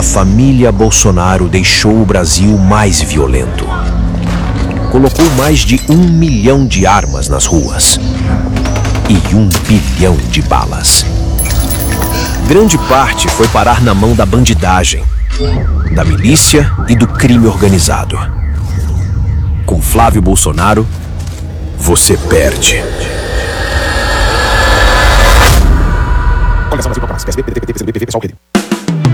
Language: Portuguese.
a família Bolsonaro deixou o Brasil mais violento. Colocou mais de 1 milhão de armas nas ruas e 1 bilhão de balas. Grande parte foi parar na mão da bandidagem, da milícia e do crime organizado. Com Flávio Bolsonaro, você perde. Coligação Brasil para PSB, PDT, PCdoB, PV, PSOL, Rede.